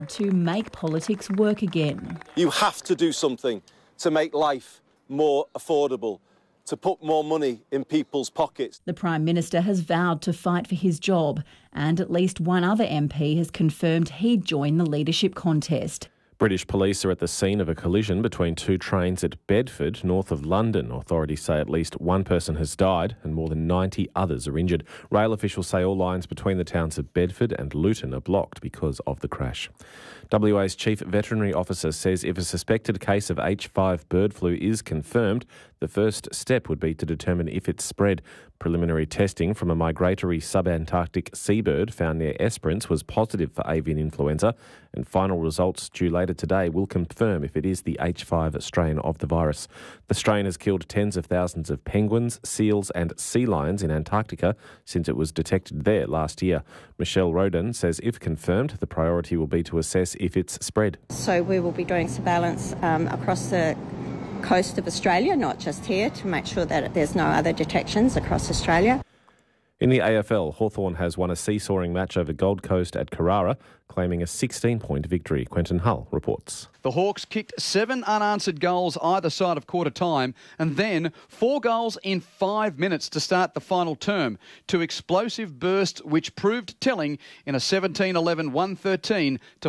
to make politics work again. You have to do something to make life more affordable, to put more money in people's pockets. The Prime Minister has vowed to fight for his job, and at least one other MP has confirmed he'd join the leadership contest. British police are at the scene of a collision between two trains at Bedford, north of London. Authorities say at least one person has died and more than 90 others are injured. Rail officials say all lines between the towns of Bedford and Luton are blocked because of the crash. WA's Chief Veterinary Officer says if a suspected case of H5 bird flu is confirmed, the first step would be to determine if it's spread. Preliminary testing from a migratory subantarctic seabird found near Esperance was positive for avian influenza, and final results due later today will confirm if it is the H5 strain of the virus. The strain has killed tens of thousands of penguins, seals and sea lions in Antarctica since it was detected there last year. Michelle Roden says if confirmed, the priority will be to assess if it's spread. So we will be doing surveillance across the coast of Australia, not just here, to make sure that there's no other detections across Australia. In the AFL, Hawthorn has won a seesawing match over Gold Coast at Carrara, claiming a 16-point victory. Quentin Hull reports. The Hawks kicked 7 unanswered goals either side of quarter time and then 4 goals in 5 minutes to start the final term. 2 explosive bursts which proved telling in a 17-11 113 to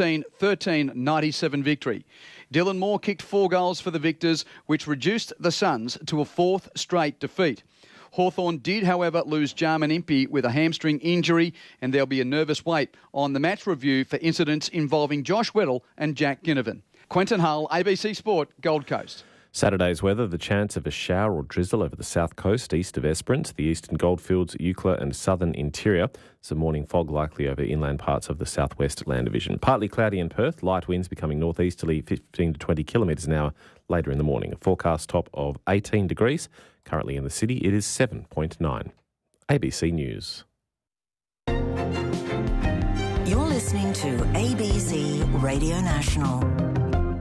14-13 97 victory. Dylan Moore kicked 4 goals for the Victors, which reduced the Suns to a 4th straight defeat. Hawthorn did, however, lose Jarman Impey with a hamstring injury, and there'll be a nervous wait on the match review for incidents involving Josh Weddle and Jack Ginnivan. Quentin Hull, ABC Sport, Gold Coast. Saturday's weather, the chance of a shower or drizzle over the south coast east of Esperance, the eastern Goldfields, Eucla and southern interior. Some morning fog likely over inland parts of the southwest Land Division. Partly cloudy in Perth, light winds becoming northeasterly 15 to 20 kilometres an hour later in the morning. A forecast top of 18 degrees. Currently in the city, it is 7.9. ABC News. You're listening to ABC Radio National.